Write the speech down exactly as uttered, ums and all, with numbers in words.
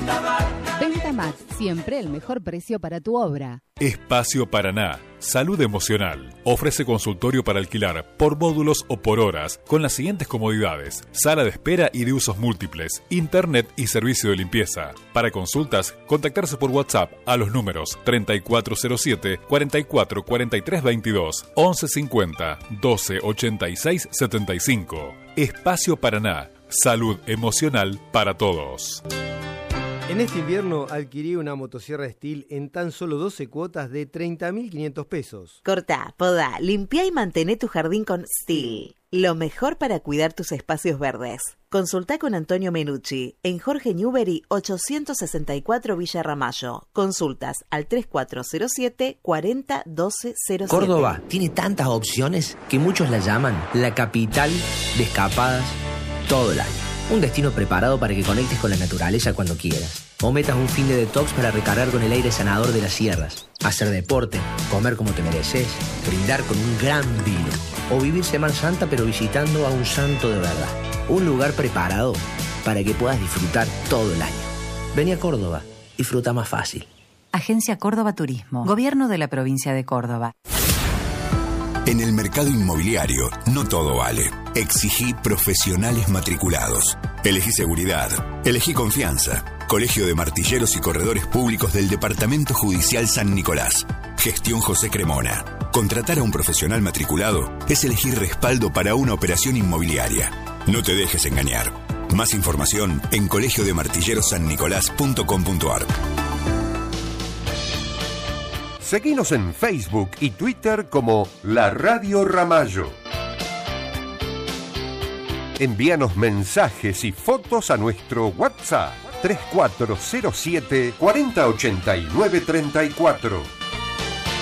Ventamat, siempre el mejor precio para tu obra. Espacio Paraná, Salud Emocional. Ofrece consultorio para alquilar por módulos o por horas con las siguientes comodidades: sala de espera y de usos múltiples, internet y servicio de limpieza. Para consultas, contactarse por WhatsApp a los números treinta y cuatro cero siete, cuarenta y cuatro, cuarenta y tres veintidós, once cincuenta, doce ochenta y seis setenta y cinco. Espacio Paraná, Salud Emocional para todos. En este invierno adquirí una motosierra Stihl en tan solo doce cuotas de treinta mil quinientos pesos. Cortá, podá, limpiá y mantené tu jardín con Stihl. Lo mejor para cuidar tus espacios verdes. Consultá con Antonio Menucci en Jorge Newbery ochocientos sesenta y cuatro Villa Ramallo. Consultas al tres cuatro cero siete, cuarenta, doce cero siete. Córdoba tiene tantas opciones que muchos la llaman la capital de escapadas todo el año. Un destino preparado para que conectes con la naturaleza cuando quieras. O metas un fin de detox para recargar con el aire sanador de las sierras. Hacer deporte, comer como te mereces, brindar con un gran vino. O vivir Semana Santa pero visitando a un santo de verdad. Un lugar preparado para que puedas disfrutar todo el año. Vení a Córdoba, disfruta más fácil. Agencia Córdoba Turismo, Gobierno de la Provincia de Córdoba. En el mercado inmobiliario, no todo vale. Exigí profesionales matriculados. Elegí seguridad. Elegí confianza. Colegio de Martilleros y Corredores Públicos del Departamento Judicial San Nicolás. Gestión José Cremona. Contratar a un profesional matriculado es elegir respaldo para una operación inmobiliaria. No te dejes engañar. Más información en colegio de martilleros san nicolás punto com punto ar. Seguinos en Facebook y Twitter como La Radio Ramallo. Envíanos mensajes y fotos a nuestro WhatsApp tres cuatro cero siete, cuarenta ochenta y nueve treinta y cuatro.